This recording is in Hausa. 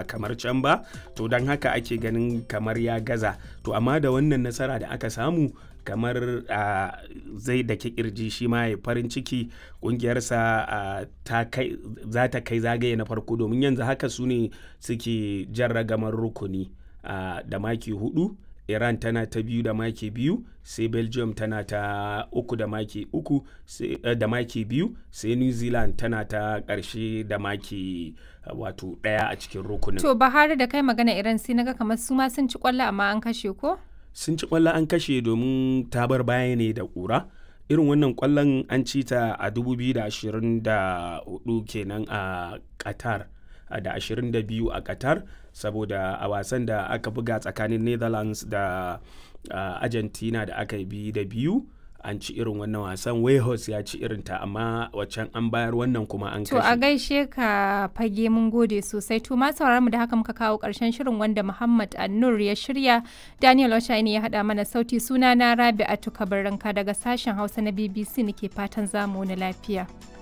kamar can ba, to don haka ake ganin kamar ya gaza. To amma da wannan nasara da aka samu kamar zai daki kirji shi ma ya farin ciki, kungiyarsa za ta kai zagaye na farko, domin yanzu haka su ne suke jan ragamar rukuni da maki 4. Iran tana ta 2 da maki 2, sai Belgium tana ta 3 da maki 3 da maki 2, sai New Zealand tana ta ƙarshe da maki wato 1 a cikin rukunin. To Bahari, da kai magana Iran sai naga kamar su ma sun ci kwallo amma an kashe ko? Sun ci kwallo an kashe domin ta bar baya ne da ƙura. Irin wannan kwallon an ci ta a 2024 kenan a Qatar, da 22 a Qatar, saboda a wasan da aka buga tsakanin Netherlands da Argentina da aka yi 2-2 an ci irin wannan wasan. Wales ya ci irinta, amma waccan an bayar, wannan kuma an kashe. To a gaishe ka Fage, mun gode sosai. To ma sauraron mu da haka muka kawo ƙarshen shirin wanda Muhammad Annur ya shirya, Daniel Oshaini ya haɗa mana sauti. Suna na Rabi'atu Kabaranka daga sashen Hausa na BBC nake fatan zamu wani lafiya.